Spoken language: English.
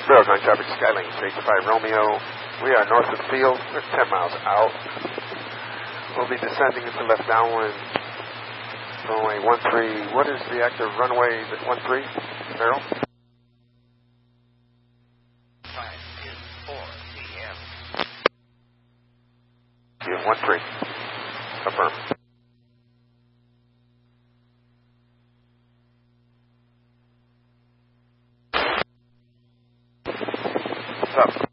Barrel Gun traffic, Skylane, stage 5 Romeo. We are north of the field. We're 10 miles out. We'll be descending into left downwind. Runway 13. What is the active runway? Is it 13? Barrel? Time is 4 p.m. Yeah, 13. Affirm. What's up?